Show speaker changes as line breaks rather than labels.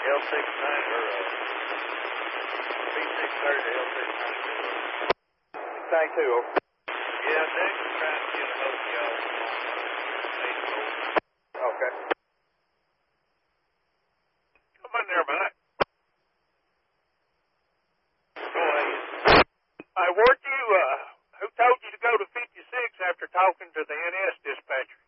L69 or P630 to L690.
Tank 2, over.
Yeah, Nick's trying to get a hold of y'all on 8
Okay.
Come in there, Mike.
Go ahead.
Who told you to go to 56 after talking to the NS dispatcher?